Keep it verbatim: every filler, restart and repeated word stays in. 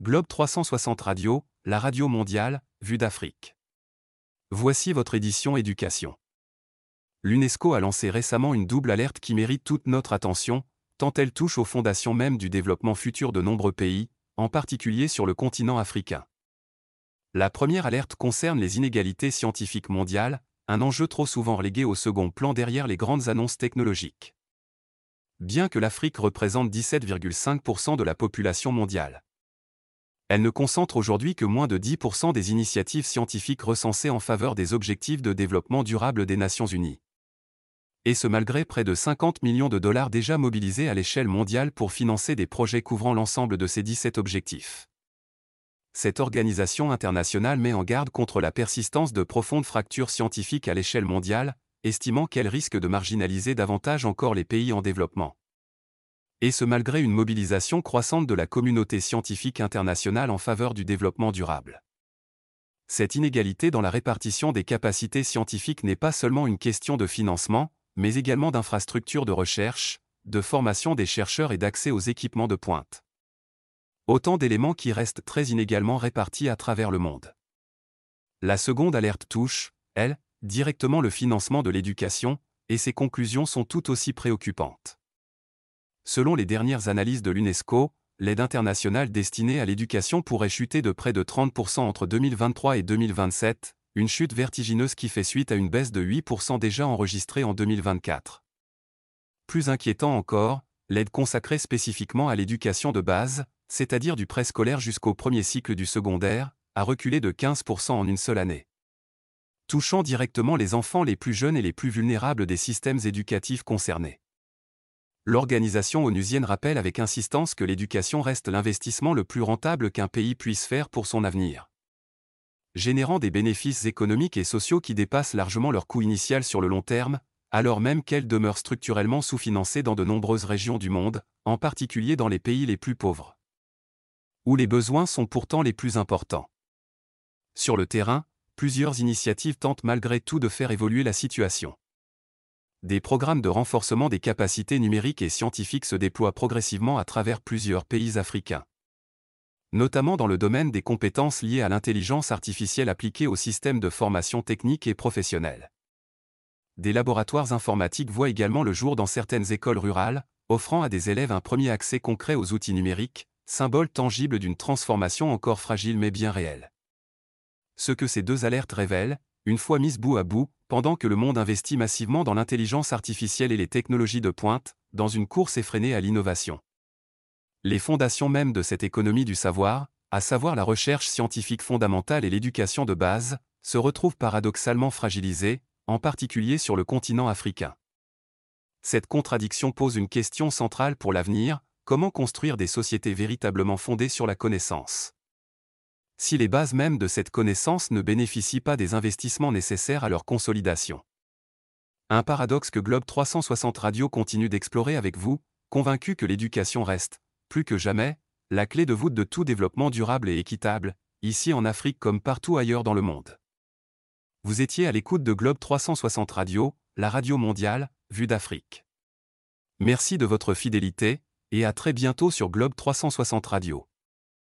Globe trois cent soixante Radio, la radio mondiale, vue d'Afrique. Voici votre édition éducation. L'UNESCO a lancé récemment une double alerte qui mérite toute notre attention, tant elle touche aux fondations même du développement futur de nombreux pays, en particulier sur le continent africain. La première alerte concerne les inégalités scientifiques mondiales, un enjeu trop souvent relégué au second plan derrière les grandes annonces technologiques. Bien que l'Afrique représente dix-sept virgule cinq pour cent de la population mondiale, elle ne concentre aujourd'hui que moins de dix pour cent des initiatives scientifiques recensées en faveur des objectifs de développement durable des Nations Unies. Et ce malgré près de cinquante millions de dollars déjà mobilisés à l'échelle mondiale pour financer des projets couvrant l'ensemble de ces dix-sept objectifs. Cette organisation internationale met en garde contre la persistance de profondes fractures scientifiques à l'échelle mondiale, estimant qu'elle risque de marginaliser davantage encore les pays en développement. Et ce malgré une mobilisation croissante de la communauté scientifique internationale en faveur du développement durable. Cette inégalité dans la répartition des capacités scientifiques n'est pas seulement une question de financement, mais également d'infrastructures de recherche, de formation des chercheurs et d'accès aux équipements de pointe. Autant d'éléments qui restent très inégalement répartis à travers le monde. La seconde alerte touche, elle, directement le financement de l'éducation, et ses conclusions sont tout aussi préoccupantes. Selon les dernières analyses de l'UNESCO, l'aide internationale destinée à l'éducation pourrait chuter de près de trente pour cent entre deux mille vingt-trois et deux mille vingt-sept, une chute vertigineuse qui fait suite à une baisse de huit pour cent déjà enregistrée en deux mille vingt-quatre. Plus inquiétant encore, l'aide consacrée spécifiquement à l'éducation de base, c'est-à-dire du préscolaire jusqu'au premier cycle du secondaire, a reculé de quinze pour cent en une seule année. Touchant directement les enfants les plus jeunes et les plus vulnérables des systèmes éducatifs concernés. L'organisation onusienne rappelle avec insistance que l'éducation reste l'investissement le plus rentable qu'un pays puisse faire pour son avenir. Générant des bénéfices économiques et sociaux qui dépassent largement leur coût initial sur le long terme, alors même qu'elle demeure structurellement sous-financée dans de nombreuses régions du monde, en particulier dans les pays les plus pauvres, où les besoins sont pourtant les plus importants. Sur le terrain, plusieurs initiatives tentent malgré tout de faire évoluer la situation. Des programmes de renforcement des capacités numériques et scientifiques se déploient progressivement à travers plusieurs pays africains. Notamment dans le domaine des compétences liées à l'intelligence artificielle appliquée aux systèmes de formation technique et professionnelle. Des laboratoires informatiques voient également le jour dans certaines écoles rurales, offrant à des élèves un premier accès concret aux outils numériques, symbole tangible d'une transformation encore fragile mais bien réelle. Ce que ces deux alertes révèlent, une fois mises bout à bout, pendant que le monde investit massivement dans l'intelligence artificielle et les technologies de pointe, dans une course effrénée à l'innovation. Les fondations mêmes de cette économie du savoir, à savoir la recherche scientifique fondamentale et l'éducation de base, se retrouvent paradoxalement fragilisées, en particulier sur le continent africain. Cette contradiction pose une question centrale pour l'avenir: comment construire des sociétés véritablement fondées sur la connaissance ? Si les bases mêmes de cette connaissance ne bénéficient pas des investissements nécessaires à leur consolidation. Un paradoxe que Globe trois cent soixante Radio continue d'explorer avec vous, convaincu que l'éducation reste, plus que jamais, la clé de voûte de tout développement durable et équitable, ici en Afrique comme partout ailleurs dans le monde. Vous étiez à l'écoute de Globe trois cent soixante Radio, la radio mondiale, vue d'Afrique. Merci de votre fidélité, et à très bientôt sur Globe trois cent soixante Radio.